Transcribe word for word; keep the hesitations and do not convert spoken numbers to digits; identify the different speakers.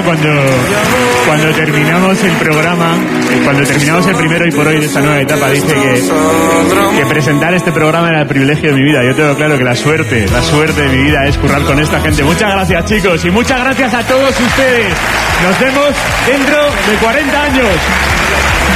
Speaker 1: cuando, cuando terminamos el programa, cuando terminamos el primero y por hoy de esta nueva etapa, dije que, que presentar este programa era el privilegio de mi vida. Yo tengo claro que la suerte, la suerte de mi vida es currar con esta gente. Muchas gracias, chicos, y muchas gracias a todos ustedes. Nos vemos dentro de cuarenta años.